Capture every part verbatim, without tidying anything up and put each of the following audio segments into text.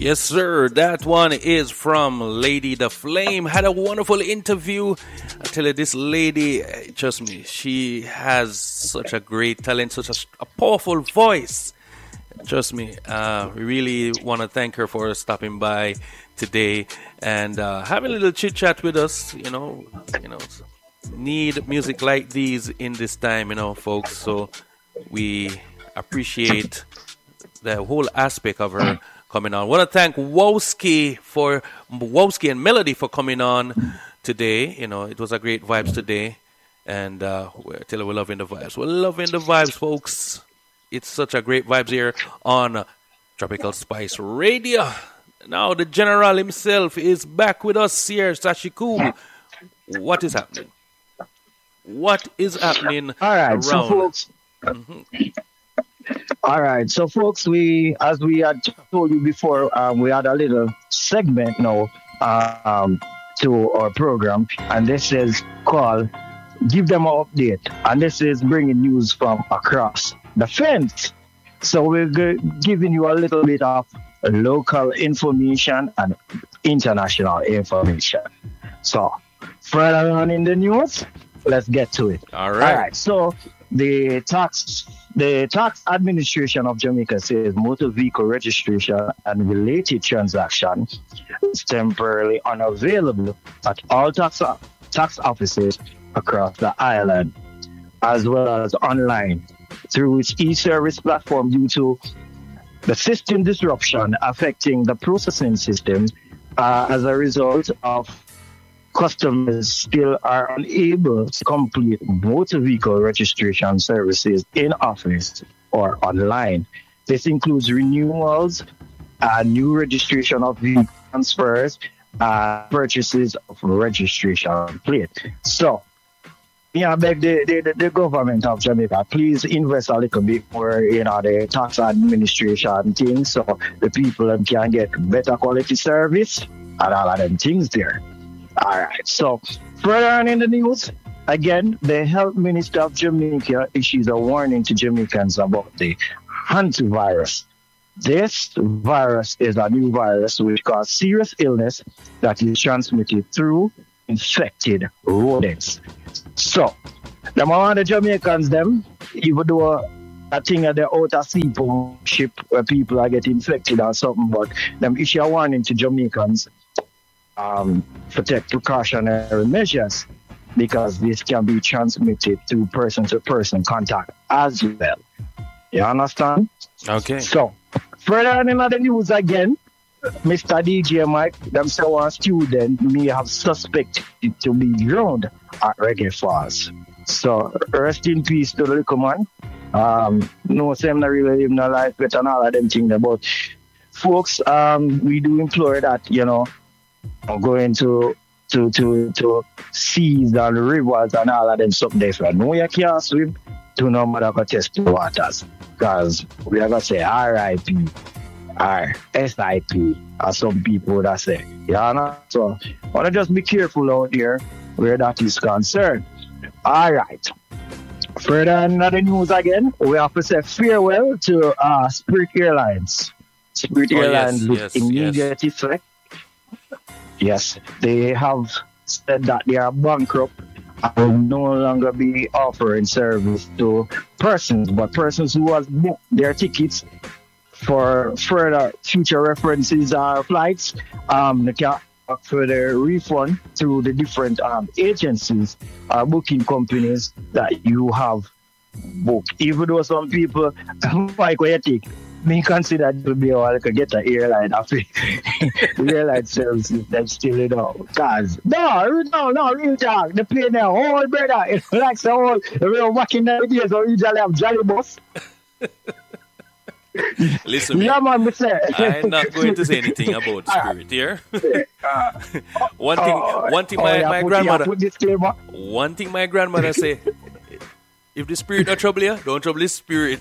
Yes, sir. That one is from Lady the Flame. Had a wonderful interview. I tell you, this lady, eh, trust me, she has such a great talent, such a, a powerful voice. Trust me, uh, we really want to thank her for stopping by today and uh, having a little chit chat with us. You know, you know, need music like these in this time, you know, folks. So we appreciate the whole aspect of her coming on. I want to thank Wowski for Wowski and Melody for coming on today. You know, it was a great vibes today, and uh, we're, tell her we're loving the vibes. We're loving the vibes, folks. It's such a great vibes here on Tropical Spice Radio. Now the General himself is back with us here, Sashiku. What is happening? What is happening? All right, around? so folks. Mm-hmm. All right, so folks, we, as we had told you before, um, we had a little segment now uh, um, to our program, and this is called "Give Them an Update," and this is bringing news from across the fence. So we're g- giving you a little bit of local information and international information. So further on in the news, let's get to it. All right. All right. So the tax, the tax administration of Jamaica says motor vehicle registration and related transaction is temporarily unavailable at all tax tax offices across the island, as well as online through its e-service platform due to the system disruption affecting the processing system. Uh, as a result of customers still are unable to complete motor vehicle registration services in office or online. This includes renewals, uh, new registration of vehicle transfers, uh, purchases of registration plate. So, yeah, I beg the, the, the government of Jamaica, please invest a little bit more in uh, the tax administration things so the people um, can get better quality service and all of them things there. All right, so further on in the news, again, the health minister of Jamaica issues a warning to Jamaicans about the hantavirus. This virus is a new virus which causes serious illness that is transmitted through infected rodents. So, the more the Jamaicans, them, even though I think that they're out of sea ship where people are getting infected or something, but them issue a warning to Jamaicans um, to take precautionary measures because this can be transmitted through person-to-person contact as well. You understand? Okay. So, further on in the news again, Mister D J Mike, themselves a student may have suspected to be drowned at Reggae Falls. So, rest in peace to the little man. Um, no, same not really live no life better and all of them things. But, folks, um, we do implore that, you know, going to to to to seas and rivers and all of them something different. No, you can't swim. Do no matter what test the waters. Because we are going to say R I P. Or S I P, as some people that say. Yeah, no? So, I want to just be careful out there where that is concerned. All right. Further on the news again, we have to say farewell to uh, Spirit Airlines. Spirit Oh, Airlines yes, with yes, immediate yes. effect. Yes, they have said that they are bankrupt and will no longer be offering service to persons, but persons who have booked their tickets for further future references or flights, um, they can ask for their refund through the different um, agencies or booking companies that you have booked. Even though some people, like what you think, me consider it to be a while to get an airline after the airline services that still, you know, cars. No, no, no, real talk. The plane there, whole brother, it's like the whole, the real working days, so usually have jolly bus. Listen, Yeah, man, man, me say. I'm not going to say anything about Spirit here. one thing, Oh, one thing, oh, my, yeah, my put- grandmother, yeah, put disclaimer. one thing my grandmother say: if the spirit don't trouble you, don't trouble the spirit.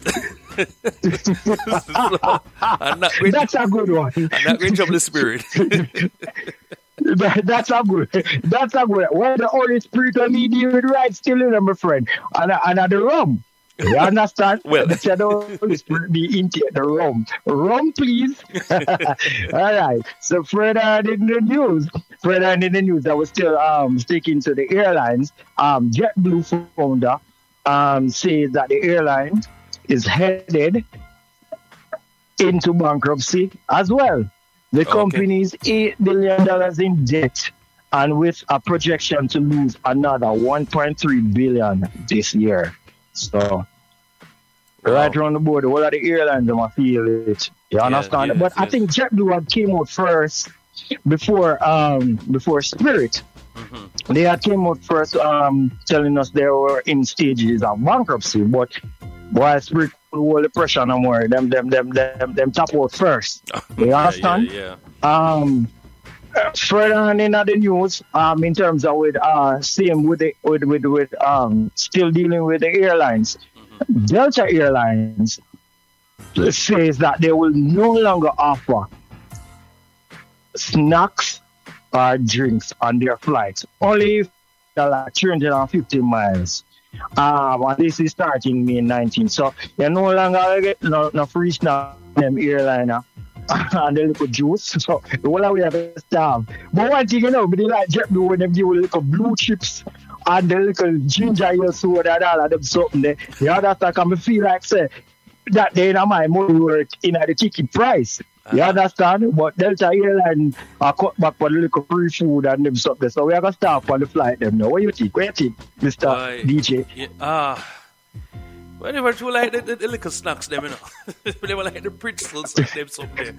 So, I'm not going. That's a good one. I'm not going to trouble the spirit. That- That's a good. That's a good. When the Holy Spirit will lead you with right still in them, my friend. And and at the rum. You understand? Well, The shadow Holy Spirit be into the rum. Rum, please. All right. So further in the news, further in the news, I was still um sticking to the airlines. Um, JetBlue founder um says that the airline is headed into bankruptcy as well. The okay. company is eight billion dollars in debt and with a projection to lose another one point three billion dollars this year. So, right Wow. around the board, all of the airlines are feel it. You Yeah, understand? But yes, I think yes. JetBlue had came out first before um before Spirit. Hmm. They had came out first um telling us they were in stages of bankruptcy, but while Spirit put all the pressure no more, them them them them them tap out first. You Yeah, yeah, understand? yeah. Um further on in the news, um in terms of with uh same with the with with, with um still dealing with the airlines. Hmm. Delta Airlines says that they will no longer offer snacks or drinks on their flights, only if they're like three hundred fifty miles. Um, and this is starting May nineteenth. So you no longer get no, no free snack them airliner and the little juice. So the whole of we have to starve. But one thing you know, but they like JetBlue when them give you little blue chips and the little ginger ale soda and all of them something there. You understand? Can me feel like say that they in my money work in at the ticket price. You Uh-huh. understand? But Delta Airlines are cut back for the little free food and them something. So we are gonna start on the flight them now. What you think? What you think, Mister Why? D J? Yeah, ah. Well, they were too like the, the, the little snacks, them, you know. They were like the pretzels, them something.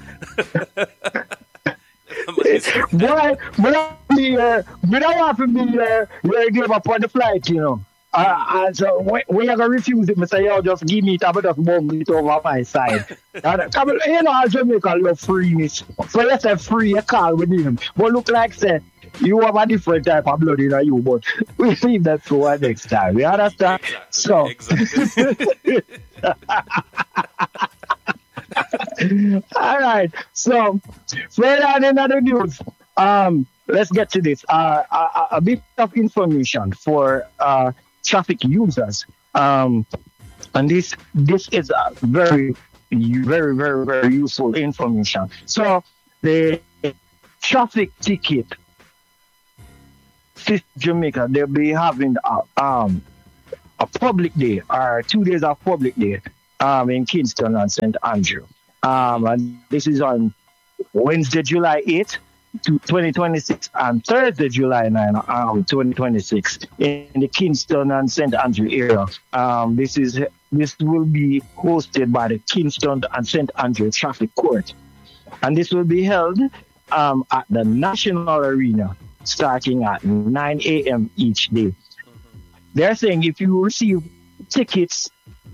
Boy, but I be uh, but I want to be uh, where give up on the flight, you know. Uh, and so when, when you gonna refuse it, I say, yo, just give me it, I just bomb it over my side. And, come, on, you know, Jamaica love freeness. So let's say free a call with him. But look like, say, you have a different type of blood in you, but we leave that for one next time. You understand? Exactly, So, exactly. all right. So, further on in other news, um, let's get to this. Uh, a, a bit of information for uh, traffic users. Um, and this this is a very, very, very, very useful information. So, the traffic ticket system Jamaica, they'll be having a, um, a public day or two days of public day um, in Kingston and Saint Andrew. Um, and this is on Wednesday, July eighth, to twenty twenty-six, and Thursday, July ninth, um, twenty twenty-six, in the Kingston and Saint Andrew area. Um, this is this will be hosted by the Kingston and Saint Andrew Traffic Court, and this will be held um, at the National Arena starting at nine a m each day. They're saying if you receive tickets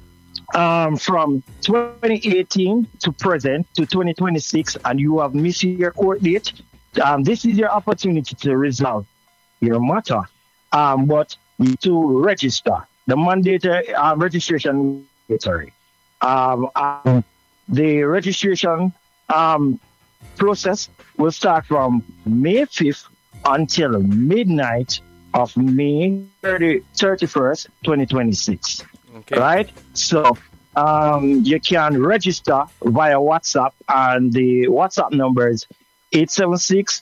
um, from twenty eighteen to present to twenty twenty-six and you have missed your court date, um, this is your opportunity to resolve your matter. Um, but you need to register. The mandatory uh, registration mandatory. Um, um, the registration um, process will start from May fifth until midnight of May thirty-first, twenty twenty-six. Okay. Right? So um, you can register via WhatsApp, and the WhatsApp number is eight seven six,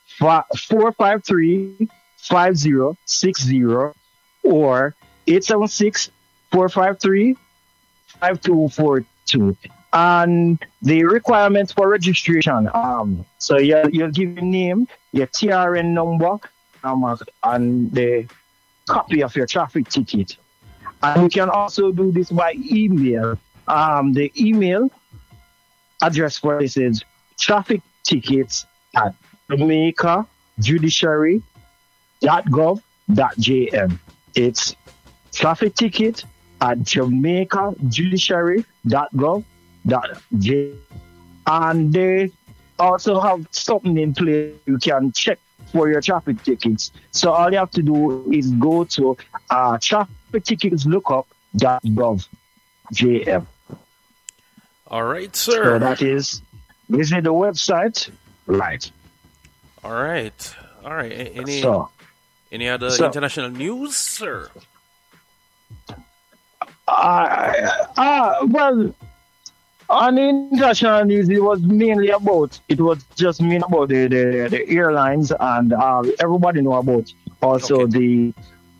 four five three, five zero six zero or eight seven six, four five three, five two four two. And the requirements for registration, um, so you you'll give your name, your T R N number, um, and the copy of your traffic ticket. And you can also do this by email. Um, the email address for this is traffic tickets at jamaica judiciary dot gov dot j m. It's traffic ticket at jamaica judiciary dot gov dot j m. And they also have something in place you can check for your traffic tickets. So all you have to do is go to uh, traffic tickets lookup dot gov dot j m. All right, So sir. that is visit the website. Right. All right. All right. A- Any So any other so international news, sir? Uh, uh, well, on the international news, it was mainly about, it was just mainly about the, the, the airlines, and uh, everybody know about also Okay. the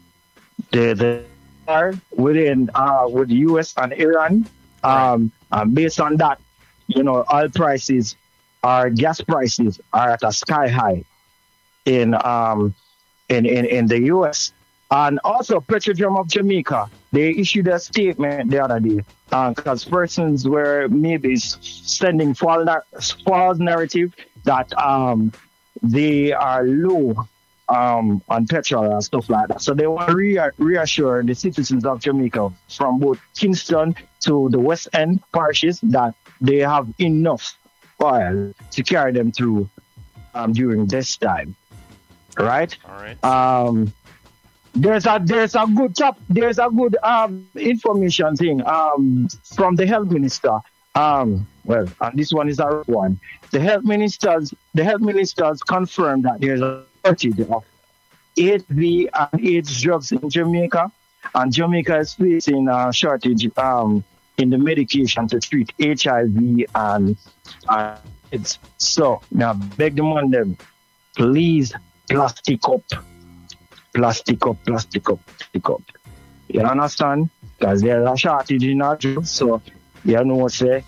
the the war within uh with the U S and Iran. Right. Um, and based on that, you know, oil prices, our gas prices are at a sky high in um in, in, in the U S. And also Petroleum of Jamaica, they issued a statement the other day because persons were maybe s- sending false, nar- false narrative that um they are low um on petrol and stuff like that. So they want to rea- reassure the citizens of Jamaica from both Kingston to the West End parishes that they have enough oil to carry them through um during this time, right? All right. Um, there's a there's a good top there's a good um information thing um from the health minister. Um, well, and this one is a one. The health ministers the health ministers confirmed that there's a shortage of H V and AIDS drugs in Jamaica, and Jamaica is facing a shortage um in the medication to treat H I V and uh, AIDS. So now beg them on them, please plastic up, plastic up, plastic up, plastic up. You understand? Because there's a shortage in our drugs, so you know say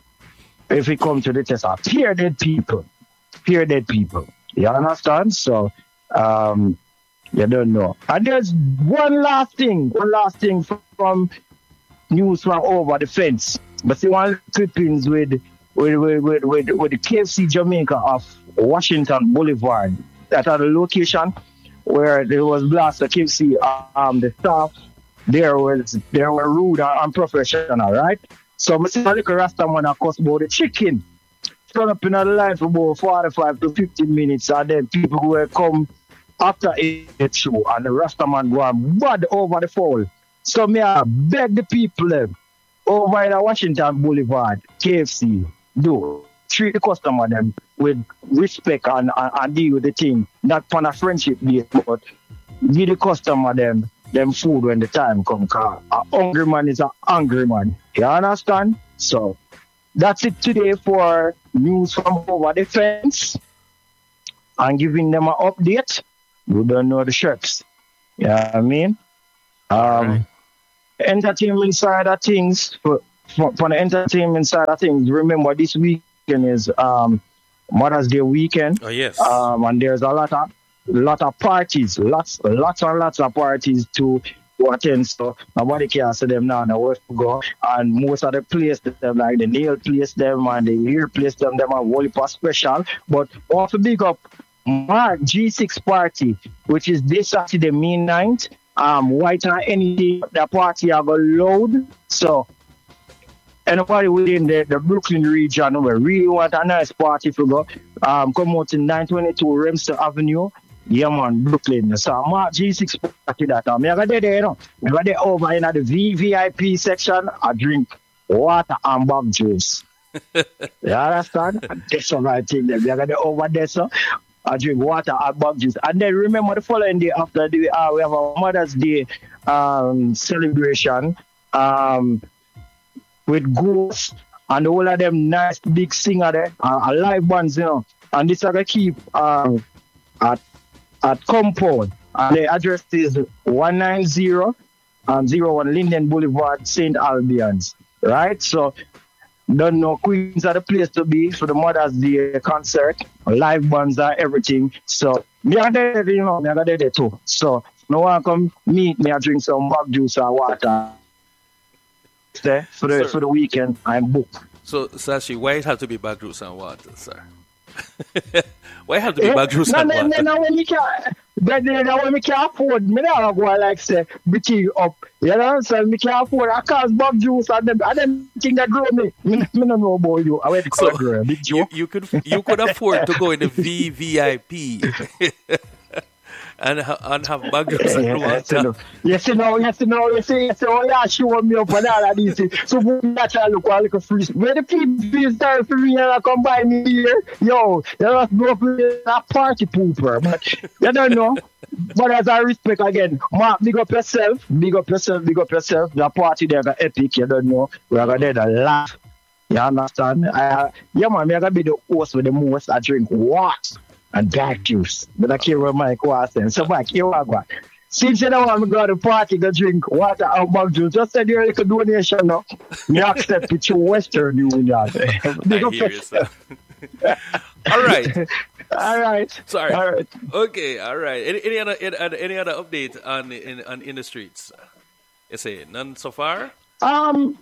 if it come to the test, are pure dead people, pure dead people. You understand? So um you don't know. And there's one last thing, one last thing from news from over the fence. But see one clippings with with with with, with, with the K F C Jamaica of Washington Boulevard. That are the location where there was blast the K F C. Um, the staff there was they were rude and unprofessional, right? So I see a little Rasta man that cost about the chicken. Stand up in the line for about forty-five to fifteen minutes, and then people who will come after it show, and the Rasta man go and bad over the fall. So me I beg the people them over in the Washington Boulevard, K F C, do treat the customer them with respect and, and, and deal with the thing, not on a friendship base, but give the customer them them food when the time come. Cause a hungry man is a hungry man. You understand? So that's it today for news from over the fence and giving them an update. We don't know the shirts. You know what I mean? Um, right. Entertainment side of things, for, for, for the entertainment side of things, remember this weekend is um, Mother's Day weekend. Oh yes. Um, and there's a lot of lot of parties, lots lots and lots of parties to, to attend. So nobody can say them now nowhere to go. And most of the places them like the nail place them and the hair place them them are whole for special. But also big up Mark G six party, which is this Saturday, May ninth. Um, white and anything, the party are going loud. So anybody within the, the Brooklyn region who really want a nice party to go, um, come out in nine twenty-two Remster Avenue. Yeah, man, Brooklyn. So Mark G six party that time. I got there, you know. I got there over in the V V I P section. I drink water and bug juice. You understand? And that's the right thing. I got there over there, so I drink water and bug juice. And then remember the following day after the, uh, we have a Mother's Day um, celebration um, with Ghost and all of them nice big singer there, uh, live bands, you know. And this are going to keep um, at, at Compound. And the address is one ninety um, zero one Linden Boulevard, Saint Albans. Right? So, don't know, Queens are the place to be for the Mother's Day concert. Live bands are everything. So, me are there, you know, me are there too. So, no one come meet me and drink some bug juice or water. There for the Sir. for the weekend, I'm booked. So Sashi, why it have to be back juice and water, sir? Why it have to be Eh, back juice no, and no, no, water? no, when you can, but then when me can't afford, me not go like say, bitchy up. You know, so me can't afford. I cause bug juice and them, and them thing that grow me. Me, me don't know about you. I went to So grow, big you, joke. you could you could afford to go in the V V I P. and ha- and have bagels and Yes, you water. know. Yes, you know, yes, you know, yes, yes, you know, yeah, show me up and all of these things. So, we naturally look like a free. Where the people feel sorry for me and I come by me here, yo, you must go for a party pooper, but you don't know. But as I respect again, Mark, big up yourself, big up yourself, big up yourself. The party there got epic, you don't know. We're going to laugh. You understand? I, yeah, man, I'm going to be the host with the most. I drink what? And dark juice. But I care what Mike was saying. So, Mike, you are what? Since you don't want to go to the party, go drink water and bug juice, just send your little donation now. You accept it to Western Union. I Big up hear you, sir. yourself. All right. All right. Sorry. All right. Okay. All right. Any, any other any, any other update on in on in the streets? You say none so far. Um.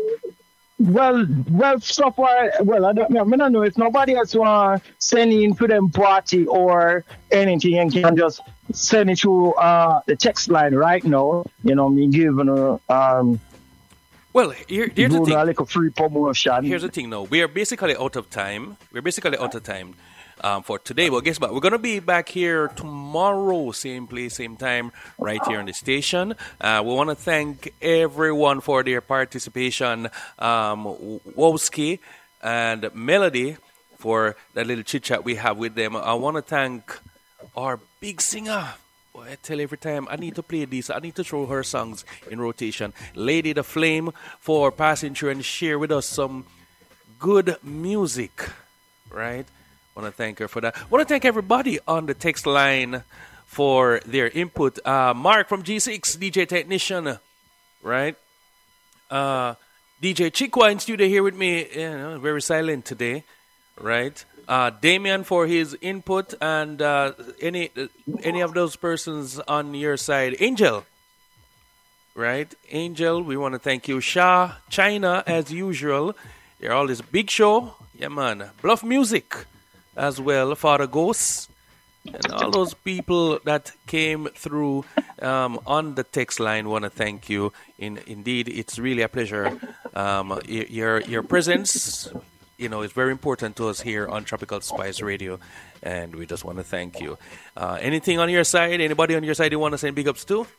Well, well, so far, well, I don't know. I don't know if nobody else want to send in for them party or anything, and can just send it through uh, the text line right now. You know, me giving a um, Well, here, here's the doing thing. a little free promotion. Here's the thing. Now we are basically out of time. We're basically out of time um, for today. But guess what? We're gonna be back here tomorrow, same place, same time, right here on the station. Uh, we want to thank everyone for their participation. Um, Wowski and Melody for that little chit chat we have with them. I want to thank our big singer. Boy, I tell you every time I need to play this. I need to throw her songs in rotation. Lady the Flame for passing through and share with us some good music, right? Want to thank her for that. Want to thank everybody on the text line for their input. Uh, Mark from G six, D J Technician, right? Uh, D J Chikwa in studio here with me, you know, very silent today, right? Uh, Damien for his input, and uh, any any of those persons on your side. Angel, right? Angel, we want to thank you. Shah, China, as usual. They're all this big show. Yeah, man. Bluff Music as well. Father Ghost. And all those people that came through um, on the text line, want to thank you. In, indeed, it's really a pleasure. Um, y- your your presence, you know, is very important to us here on Tropical Spice Radio, and we just want to thank you. Uh, anything on your side? Anybody on your side you want to send big ups to?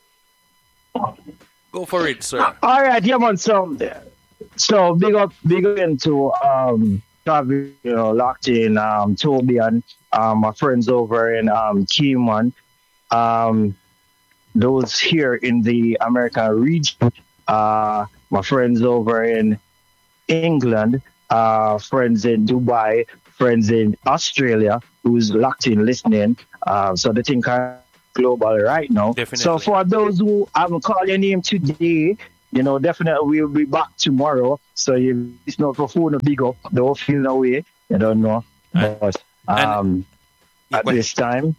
Go for it, sir. All right, yeah, man. So, so big up, big up into um, Travis, you know, locked in, um, Toby and um, my friends over in um, Keyman, um, those here in the American region, uh, my friends over in England, uh, friends in Dubai, friends in Australia, who's locked in listening. Uh, so the thing kind of global right now. Definitely. So for those who haven't called your name today, you know, definitely we'll be back tomorrow. So you, it's not for phone big up. Don't feel no way. You don't know. And- But um, Yeah, at go ahead. this time,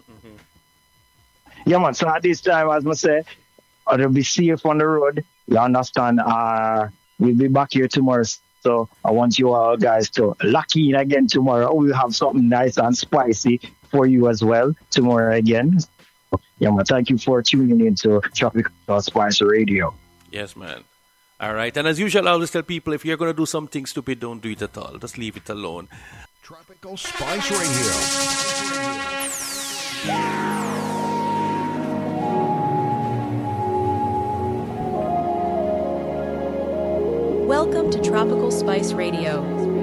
yeah, man. So at this time, as I say, I'll be safe on the road. You understand? Uh, we'll be back here tomorrow. So I want you all guys to lock in again tomorrow. We'll have something nice and spicy for you as well tomorrow again. Yeah, man. Thank you for tuning in to Tropical Spice Radio. Yes, man. All right. And as usual, I always tell people, if you're going to do something stupid, don't do it at all. Just leave it alone. Tropical Spice Radio. Welcome to Tropical Spice Radio.